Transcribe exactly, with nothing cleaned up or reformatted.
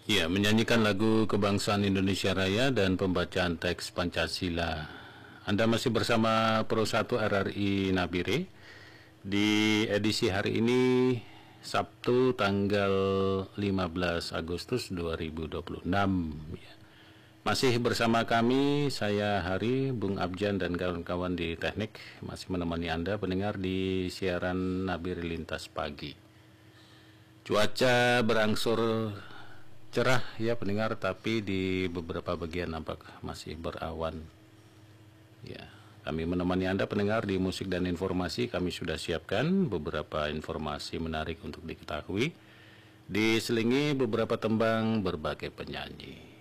Ya, menyanyikan lagu Kebangsaan Indonesia Raya dan pembacaan teks Pancasila. Anda masih bersama Pro satu R R I Nabire di edisi hari ini, Sabtu tanggal lima belas Agustus dua ribu dua puluh enam. Ya. Masih bersama kami, saya Hari, Bung Abjan dan kawan-kawan di teknik masih menemani Anda pendengar di siaran Nabire Lintas Pagi. Cuaca berangsur cerah ya pendengar, tapi di beberapa bagian nampak masih berawan. Ya, kami menemani Anda pendengar di musik dan informasi. Kami sudah siapkan beberapa informasi menarik untuk diketahui, diselingi beberapa tembang berbagai penyanyi.